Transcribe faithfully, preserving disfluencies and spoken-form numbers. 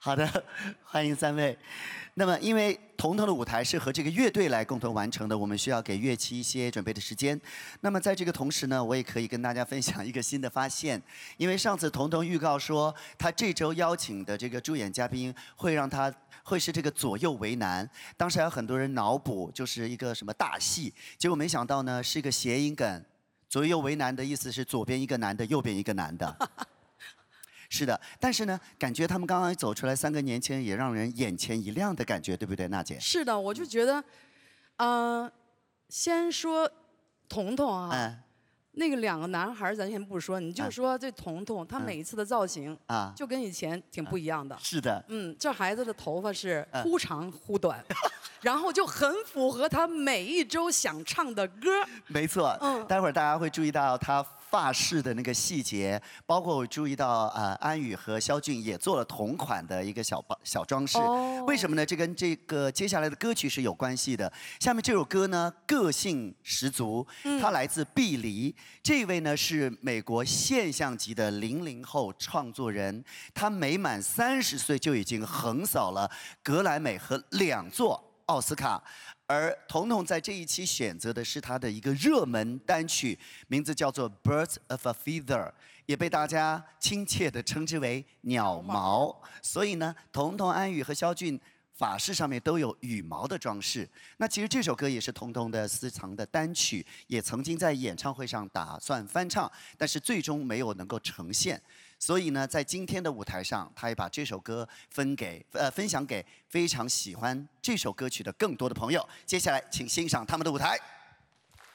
好的，欢迎三位。那么，因为彤彤的舞台是和这个乐队来共同完成的，我们需要给乐器一些准备的时间。那么，在这个同时呢，我也可以跟大家分享一个新的发现。因为上次彤彤预告说，他这周邀请的这个助演嘉宾会让他会是这个左右为难。当时还有很多人脑补，就是一个什么大戏，结果没想到呢，是一个谐音梗。左右为难的意思是左边一个男的，右边一个男的。是的，但是呢，感觉他们刚刚走出来，三个年轻人也让人眼前一亮的感觉，对不对，娜姐？ 是的，我就觉得，嗯、呃，先说彤彤啊，嗯、那个两个男孩咱先不说，你就说这彤彤，他每一次的造型啊，就跟以前挺不一样的。 是的， 嗯，这孩子的头发是忽长忽短。然后就很符合他每一周想唱的歌。 没错，嗯，待会儿大家会注意到他发饰的那个细节，包括我注意到呃安宇和肖俊也做了同款的一个小包小装饰。哦、为什么呢？这跟这个接下来的歌曲是有关系的。下面这首歌呢，个性十足，它来自毕黎，这位呢是美国现象级的零零后创作人，他没满三十岁就已经横扫了格莱美和两座奥斯卡，而彤彤在这一期选择的是他的一个热门单曲，名字叫做《Birds of a Feather》，也被大家亲切地称之为鸟毛。所以呢，彤彤、安宇和肖俊发饰上面都有羽毛的装饰。那其实这首歌也是彤彤的私藏的单曲，也曾经在演唱会上打算翻唱，但是最终没有能够呈现。所以呢，在今天的舞台上，他也把这首歌分给呃分享给非常喜欢这首歌曲的更多的朋友。接下来，请欣赏他们的舞台。